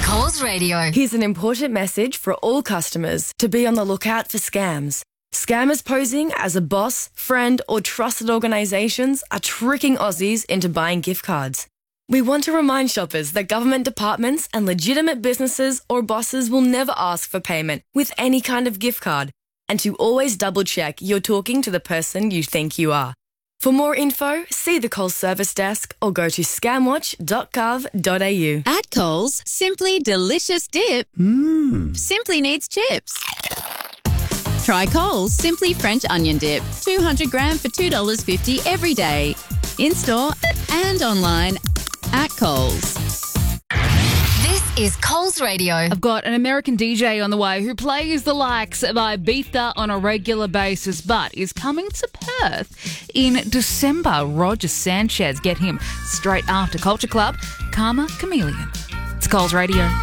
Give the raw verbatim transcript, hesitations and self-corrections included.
Coles Radio. Here's an important message for all customers to be on the lookout for scams. Scammers posing as a boss, friend or trusted organisations are tricking Aussies into buying gift cards. We want to remind shoppers that government departments and legitimate businesses or bosses will never ask for payment with any kind of gift card, and to always double check you're talking to the person you think you are. For more info, see the Coles service desk or go to scamwatch dot gov dot a u. At Coles, simply delicious dip Mmm. simply needs chips. Try Coles Simply French Onion Dip, two hundred gram for two dollars fifty every day. In-store and online at Coles. This is Coles Radio. I've got an American D J on the way who plays the likes of Ibiza on a regular basis, but is coming to Perth in December. Roger Sanchez, get him straight after Culture Club. Karma Chameleon. It's Coles Radio.